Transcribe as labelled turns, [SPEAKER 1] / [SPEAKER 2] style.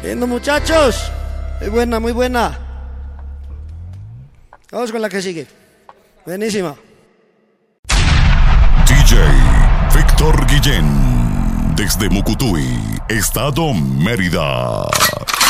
[SPEAKER 1] Lindo, muchachos. Muy buena, muy buena. Vamos con la que sigue. Buenísima.
[SPEAKER 2] DJ Víctor Guillén, desde Mucutuy, Estado Mérida.